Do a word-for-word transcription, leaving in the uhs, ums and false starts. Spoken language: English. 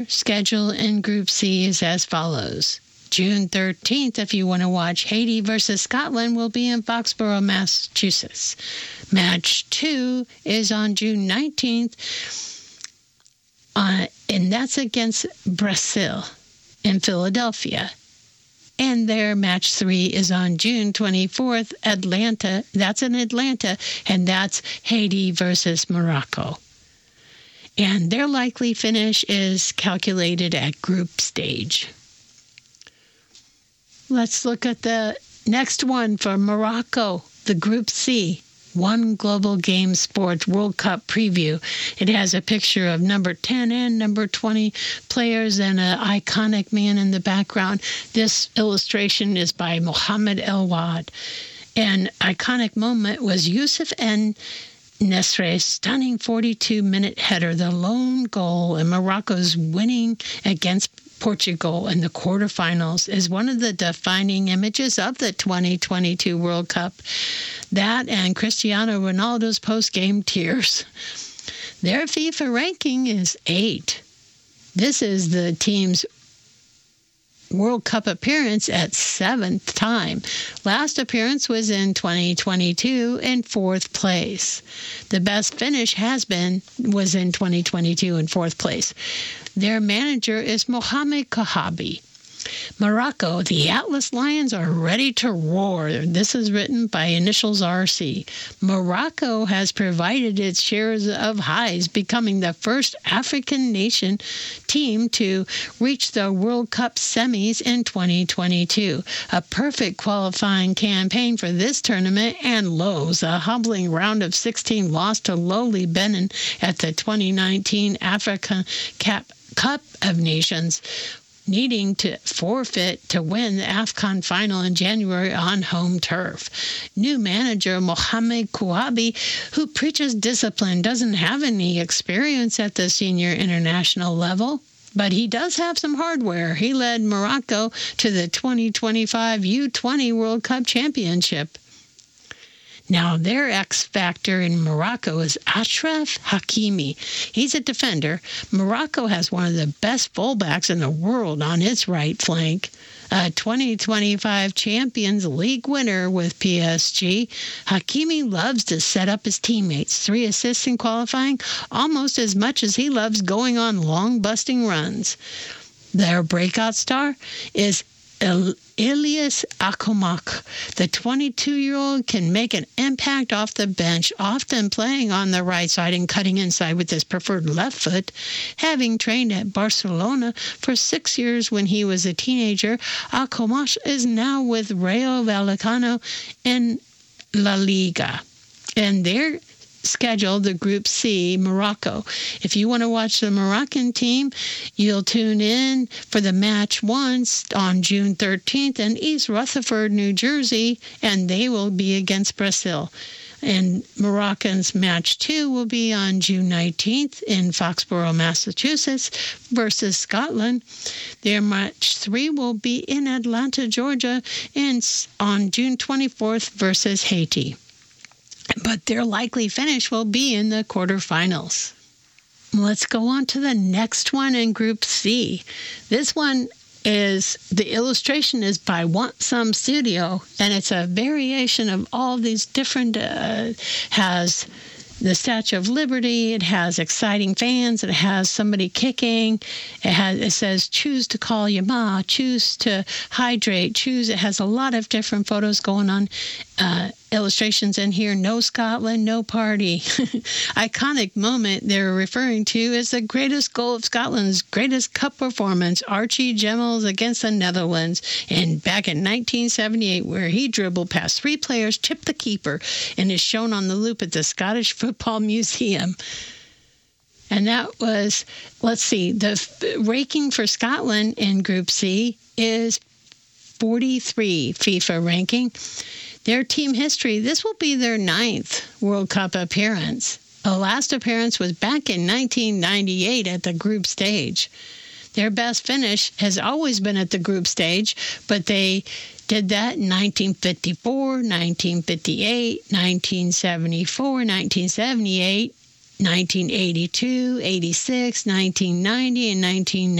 schedule in Group C is as follows. June thirteenth, if you want to watch Haiti versus Scotland, will be in Foxborough, Massachusetts. Match two is on June nineteenth, uh, and that's against Brazil in Philadelphia. And their match three is on June twenty-fourth, Atlanta. That's in Atlanta, and that's Haiti versus Morocco. And their likely finish is calculated at group stage. Let's look at the next one for Morocco, the Group C, One Global Games Sports World Cup preview. It has a picture of number ten and number twenty players and an iconic man in the background. This illustration is by Mohamed El Wad. An iconic moment was Youssef En Nesre's stunning forty-two minute header, the lone goal in Morocco's winning against Portugal in the quarterfinals, is one of the defining images of the twenty twenty-two World Cup. That and Cristiano Ronaldo's post-game tears. Their FIFA ranking is eight. This is the team's World Cup appearance at seventh time. Last appearance was in twenty twenty-two in fourth place. The best finish has been was in twenty twenty-two in fourth place. Their manager is Mohamed Kahabi. Morocco, the Atlas Lions are ready to roar. This is written by initials R C. Morocco has provided its shares of highs, becoming the first African nation team to reach the World Cup semis in twenty twenty-two. A perfect qualifying campaign for this tournament, and lows. A humbling round of sixteen loss to lowly Benin at the twenty nineteen Africa Cup of Nations, needing to forfeit to win the AFCON final in January on home turf. New manager Mohamed Kouabi, who preaches discipline, doesn't have any experience at the senior international level, but he does have some hardware. He led Morocco to the twenty twenty-five U twenty World Cup Championship. Now, their X factor in Morocco is Achraf Hakimi. He's a defender. Morocco has one of the best fullbacks in the world on its right flank. A twenty twenty-five Champions League winner with P S G, Hakimi loves to set up his teammates. Three assists in qualifying, almost as much as he loves going on long busting runs. Their breakout star is Elias Akomak. The twenty-two-year-old can make an impact off the bench, often playing on the right side and cutting inside with his preferred left foot. Having trained at Barcelona for six years when he was a teenager, Akomak is now with Rayo Vallecano in La Liga. And they're scheduled the Group C, Morocco. If you want to watch the Moroccan team, you'll tune in for the match once on June thirteenth in East Rutherford, New Jersey, and they will be against Brazil. And Moroccan's match two will be on June nineteenth in Foxborough, Massachusetts versus Scotland. Their match three will be in Atlanta, Georgia, and on June twenty-fourth versus Haiti. But their likely finish will be in the quarterfinals. Let's go on to the next one in Group C. This one is, the illustration is by Want Some Studio, and it's a variation of all these different, uh, has the Statue of Liberty, it has exciting fans, it has somebody kicking, it has it says choose to call your ma, choose to hydrate, choose. It has a lot of different photos going on, uh, illustrations in here. No Scotland, no party. Iconic moment they're referring to is the greatest goal of Scotland's greatest cup performance, Archie Gemmells against the Netherlands, and back in nineteen seventy-eight, where he dribbled past three players, tipped the keeper, and is shown on the loop at the Scottish Football Museum. And that was, let's see, the f- ranking for Scotland in Group C is forty-three FIFA ranking. Their team history, this will be their ninth World Cup appearance. The last appearance was back in nineteen ninety-eight at the group stage. Their best finish has always been at the group stage, but they did that in nineteen fifty-four, nineteen fifty-eight, nineteen seventy-four, nineteen seventy-eight, nineteen eighty-two, eighty-six, nineteen ninety, and nineteen